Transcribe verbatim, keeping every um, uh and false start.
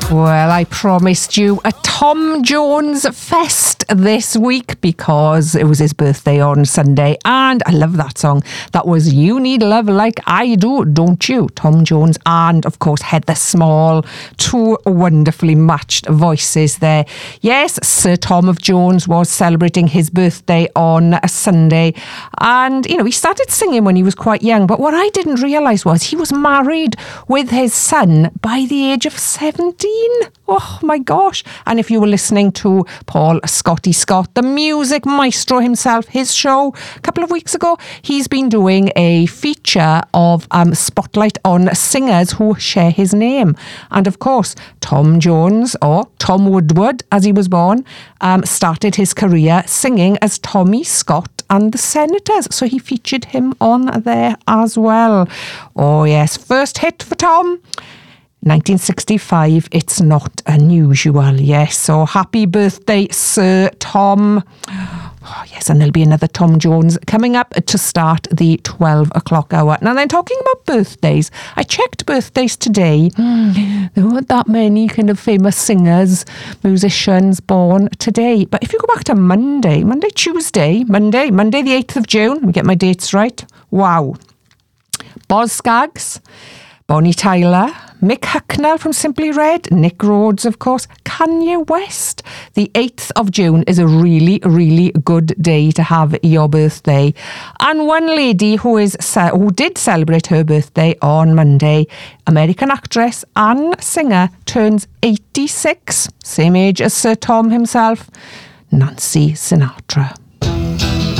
Well, I promised you a Tom Jones fest this week because it was his birthday on Sunday, and I love that song. That was You Need Love Like I Do, Don't You? Tom Jones and, of course, Heather Small. Two wonderfully matched voices there. Yes, Sir Tom of Jones was celebrating his birthday on a Sunday, and, you know, he started singing when he was quite young, but what I didn't realise was he was married with his son by the age of seventeen. Oh my gosh. And if you were listening to Paul Scotty Scott, the music maestro himself, his show a couple of weeks ago, he's been doing a feature of um, spotlight on singers who share his name. And of course, Tom Jones, or Tom Woodward as he was born, um, started his career singing as Tommy Scott and the Senators. So he featured him on there as well. Oh yes, first hit for Tom. nineteen sixty-five, It's Not Unusual. Yes, so happy birthday, Sir Tom. Oh, yes, and there'll be another Tom Jones coming up to start the twelve o'clock hour. Now then, talking about birthdays, I checked birthdays today. Mm, there weren't that many kind of famous singers, musicians born today. But if you go back to Monday, Monday, Tuesday, Monday, Monday the eighth of June, let me get my dates right. Wow. Boz Scaggs, Bonnie Tyler, Mick Hucknall from Simply Red, Nick Rhodes, of course, Kanye West. The eighth of June is a really, really good day to have your birthday. And one lady who is who did celebrate her birthday on Monday, American actress and singer, turns eighty-six, same age as Sir Tom himself, Nancy Sinatra.